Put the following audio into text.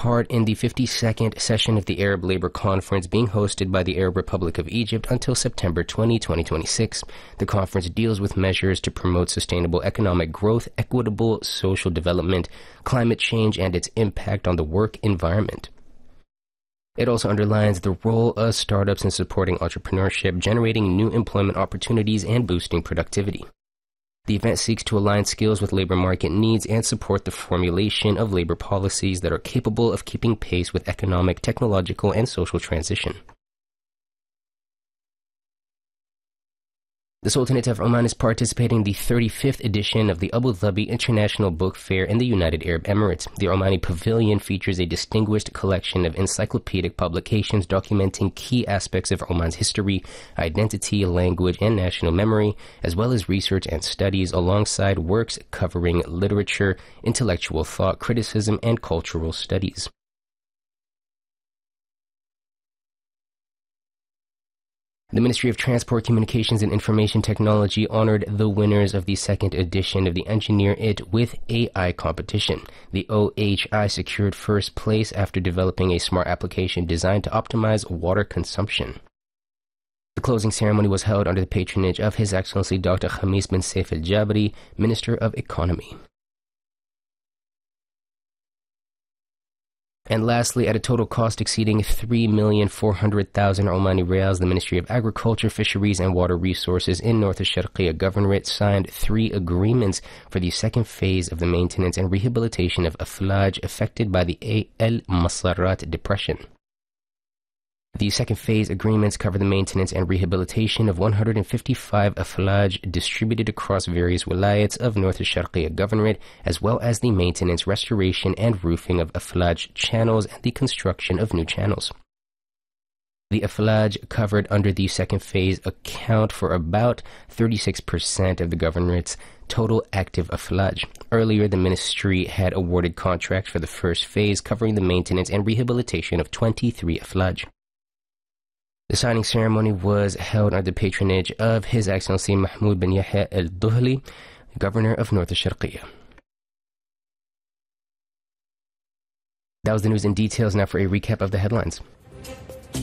part in the 52nd session of the Arab Labor Conference being hosted by the Arab Republic of Egypt until September 2026. The conference deals with measures to promote sustainable economic growth, equitable social development, climate change, and its impact on the work environment. It also underlines the role of startups in supporting entrepreneurship, generating new employment opportunities, and boosting productivity. The event seeks to align skills with labor market needs and support the formulation of labor policies that are capable of keeping pace with economic, technological, and social transition. The Sultanate of Oman is participating in the 35th edition of the Abu Dhabi International Book Fair in the United Arab Emirates. The Omani Pavilion features a distinguished collection of encyclopedic publications documenting key aspects of Oman's history, identity, language, and national memory, as well as research and studies alongside works covering literature, intellectual thought, criticism, and cultural studies. The Ministry of Transport, Communications and Information Technology honored the winners of the second edition of the Engineer It with AI competition. The OHI secured first place after developing a smart application designed to optimize water consumption. The closing ceremony was held under the patronage of His Excellency Dr. Khamis bin Saif al-Jabari, Minister of Economy. And lastly, at a total cost exceeding 3,400,000 Omani Riyals, the Ministry of Agriculture, Fisheries and Water Resources in North Sharqiya Governorate signed 3 agreements for the second phase of the maintenance and rehabilitation of Aflaj affected by the El Masarat depression. The second phase agreements cover the maintenance and rehabilitation of 155 Aflaj distributed across various wilayats of North Sharqiya Governorate, as well as the maintenance, restoration, and roofing of Aflaj channels and the construction of new channels. The Aflaj covered under the second phase account for about 36% of the Governorate's total active Aflaj. Earlier, the ministry had awarded contracts for the first phase covering the maintenance and rehabilitation of 23 Aflaj. The signing ceremony was held under the patronage of His Excellency Mahmoud bin Yahya al-Duhli, Governor of North Sharqiya. That was the news in details. Now for a recap of the headlines.